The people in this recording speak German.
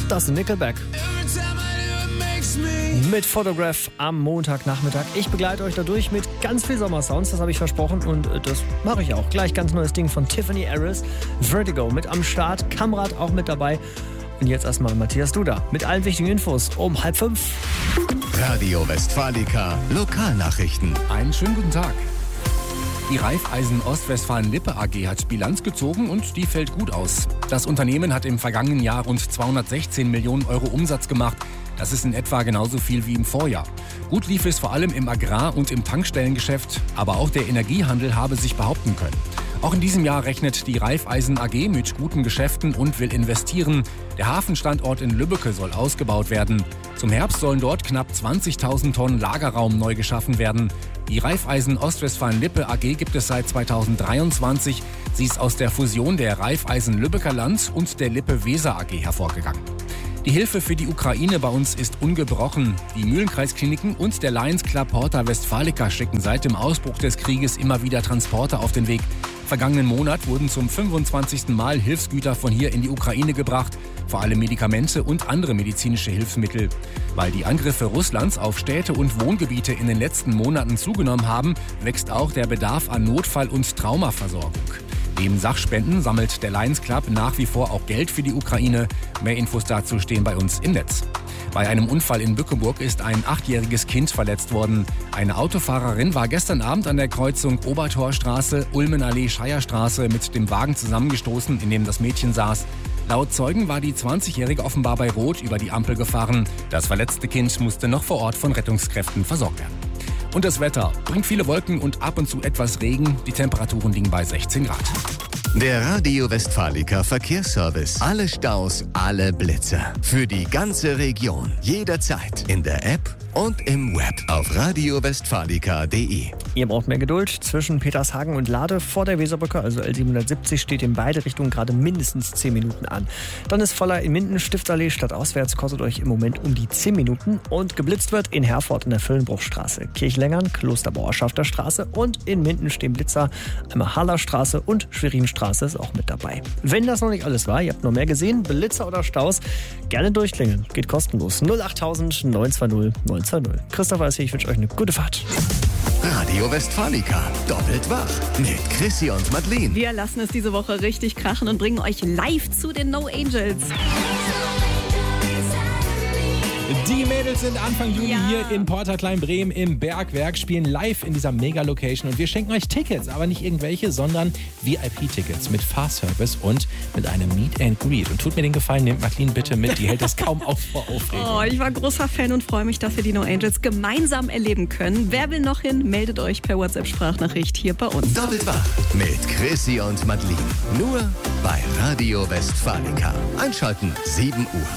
Das sind Nickelback. Mit Photograph am Montagnachmittag. Ich begleite euch dadurch mit ganz viel Sommersounds, das habe ich versprochen und das mache ich auch. Gleich ganz neues Ding von Tiffany Harris, Vertigo mit am Start, Kamrat auch mit dabei. Und jetzt erstmal Matthias Duda mit allen wichtigen Infos um 4:30. Radio Westfalica Lokalnachrichten. Einen schönen guten Tag. Die Raiffeisen Ostwestfalen-Lippe AG hat Bilanz gezogen und die fällt gut aus. Das Unternehmen hat im vergangenen Jahr rund 216 Millionen Euro Umsatz gemacht. Das ist in etwa genauso viel wie im Vorjahr. Gut lief es vor allem im Agrar- und im Tankstellengeschäft, aber auch der Energiehandel habe sich behaupten können. Auch in diesem Jahr rechnet die Raiffeisen AG mit guten Geschäften und will investieren. Der Hafenstandort in Lübbecke soll ausgebaut werden. Zum Herbst sollen dort knapp 20.000 Tonnen Lagerraum neu geschaffen werden. Die Raiffeisen Ostwestfalen-Lippe AG gibt es seit 2023. Sie ist aus der Fusion der Raiffeisen Lübecker Land und der Lippe Weser AG hervorgegangen. Die Hilfe für die Ukraine bei uns ist ungebrochen. Die Mühlenkreiskliniken und der Lions Club Porta Westfalica schicken seit dem Ausbruch des Krieges immer wieder Transporter auf den Weg. Vergangenen Monat wurden zum 25. Mal Hilfsgüter von hier in die Ukraine gebracht, vor allem Medikamente und andere medizinische Hilfsmittel. Weil die Angriffe Russlands auf Städte und Wohngebiete in den letzten Monaten zugenommen haben, wächst auch der Bedarf an Notfall- und Traumaversorgung. Neben Sachspenden sammelt der Lions Club nach wie vor auch Geld für die Ukraine. Mehr Infos dazu stehen bei uns im Netz. Bei einem Unfall in Bückeburg ist ein 8-jähriges Kind verletzt worden. Eine Autofahrerin war gestern Abend an der Kreuzung Obertorstraße, Ulmenallee-Scheierstraße mit dem Wagen zusammengestoßen, in dem das Mädchen saß. Laut Zeugen war die 20-Jährige offenbar bei Rot über die Ampel gefahren. Das verletzte Kind musste noch vor Ort von Rettungskräften versorgt werden. Und das Wetter bringt viele Wolken und ab und zu etwas Regen. Die Temperaturen liegen bei 16 Grad. Der Radio Westfalica Verkehrsservice. Alle Staus, alle Blitzer. Für die ganze Region. Jederzeit. In der App und im Web. Auf radiowestfalica.de. Ihr braucht mehr Geduld. Zwischen Petershagen und Lade vor der Weserbrücke, also L770, steht in beide Richtungen gerade mindestens 10 Minuten an. Dann ist voller in Minden, Stiftsallee stadtauswärts, kostet euch im Moment um die 10 Minuten. Und geblitzt wird in Herford in der Völlenbruchstraße, Kirchlängern, Klosterbauer Schafter Straße und in Minden stehen Blitzer. Einmal Hallerstraße und Schwerinstraße ist auch mit dabei. Wenn das noch nicht alles war, ihr habt noch mehr gesehen, Blitzer oder Staus, gerne durchklingeln. Geht kostenlos. 08000 920 920. Christopher ist hier, ich wünsche euch eine gute Fahrt. Radio Westfalica. Doppelt wach. Mit Chrissy und Madeleine. Wir lassen es diese Woche richtig krachen und bringen euch live zu den No Angels. Die Mädels sind Anfang Juni hier in Porta Kleinbremen im Bergwerk, spielen live in dieser Mega-Location und wir schenken euch Tickets, aber nicht irgendwelche, sondern VIP-Tickets mit Fahrservice und mit einem Meet and Greet. Und tut mir den Gefallen, nehmt Madeleine bitte mit, die hält das kaum auf vor Aufregung. Oh, ich war großer Fan und freue mich, dass wir die No Angels gemeinsam erleben können. Wer will noch hin, meldet euch per WhatsApp-Sprachnachricht hier bei uns. Doppelt wach. Mit Chrissy und Madeleine. Nur bei Radio Westfalica. Einschalten, 7 Uhr.